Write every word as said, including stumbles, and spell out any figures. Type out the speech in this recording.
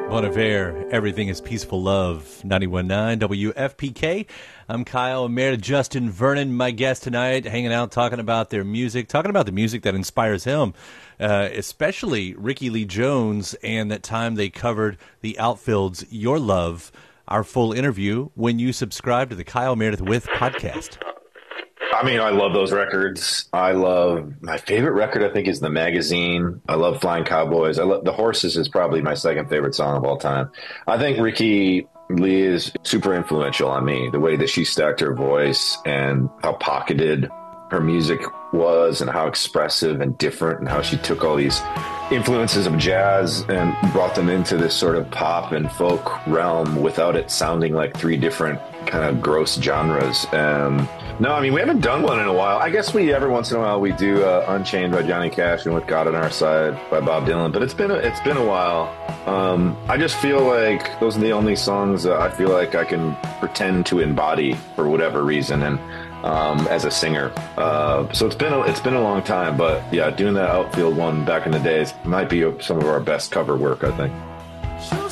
Bon Iver, Everything is Peaceful Love, ninety-one point nine W F P K. I'm Kyle, and Mayor Justin Vernon, my guest tonight, hanging out, talking about their music, talking about the music that inspires him, uh, especially Ricky Lee Jones and that time they covered the Outfield's Your Love. Our full interview when you subscribe to the Kyle Meredith With podcast. I mean, I love those records. I love my favorite record, I think, is The Magazine. I love Flying Cowboys. I love The Horses is probably my second favorite song of all time. I think Ricky Lee is super influential on me, the way that she stacked her voice and how pocketed her music was and how expressive and different and how she took all these influences of jazz and brought them into this sort of pop and folk realm without it sounding like three different kind of gross genres. Um, no, I mean, we haven't done one in a while. I guess we, every once in a while, we do uh, Unchained by Johnny Cash and With God on Our Side by Bob Dylan, but it's been a, it's been a while. Um, I just feel like those are the only songs that I feel like I can pretend to embody for whatever reason. And Um, as a singer, uh, so it's been a, it's been a long time, but yeah, doing that Outfield one back in the days might be some of our best cover work, I think.